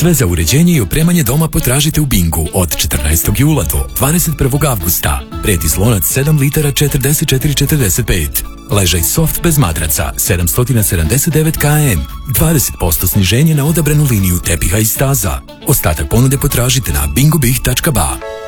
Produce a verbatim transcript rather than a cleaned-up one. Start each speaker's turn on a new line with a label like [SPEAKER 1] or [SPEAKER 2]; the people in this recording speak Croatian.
[SPEAKER 1] Sve za uređenje i opremanje doma potražite u Bingu od četrnaestog jula do dvadeset prvog avgusta. Prijeti slonac sedam litara četrdeset četiri četrdeset pet. Ležaj soft bez madraca sedamsto sedamdeset devet kilograma. dvadeset posto sniženje na odabranu liniju tepiha i staza. Ostatak ponude potražite na bingobih tačka ba.